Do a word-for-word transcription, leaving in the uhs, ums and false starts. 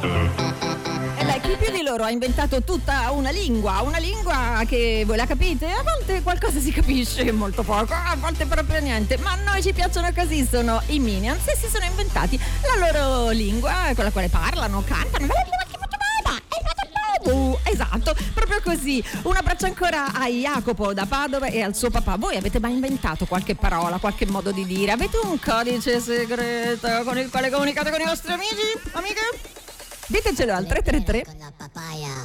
E beh, chi più di loro ha inventato tutta una lingua, una lingua che voi la capite, a volte qualcosa si capisce molto poco, a volte proprio niente, ma a noi ci piacciono così, sono i Minions e si sono inventati la loro lingua con la quale parlano, cantano. Uh, esatto, proprio così. Un abbraccio ancora a Jacopo da Padova e al suo papà. Voi avete mai inventato qualche parola, qualche modo di dire? Avete un codice segreto con il quale comunicate con i vostri amici? Amiche? Ditecelo al tre tre tre